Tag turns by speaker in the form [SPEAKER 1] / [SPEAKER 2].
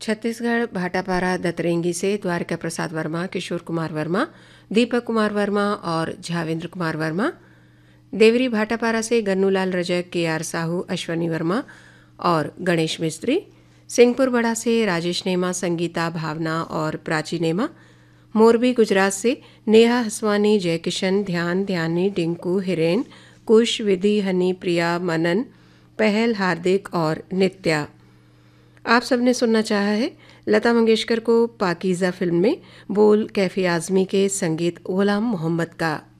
[SPEAKER 1] छत्तीसगढ़ भाटापारा दतरेंगी से द्वारिका प्रसाद वर्मा, किशोर कुमार वर्मा, दीपक कुमार वर्मा और झावेंद्र कुमार वर्मा। देवरी भाटापारा से गन्नूलाल रजक, के.आर. साहू, अश्वनी वर्मा और गणेश मिस्त्री। सिंहपुर बड़ा से राजेश नेमा, संगीता, भावना और प्राची नेमा। मोरबी गुजरात से नेहा हसवानी, जयकिशन, ध्यान, ध्यानी, डिंकू, हिरेन, कुश, विधि, हनी, प्रिया, मनन, पहल, हार्दिक और नित्या। आप सबने सुनना चाहा है लता मंगेशकर को पाकीज़ा फिल्म में बोल कैफी आज़मी के, संगीत गुलाम मोहम्मद का।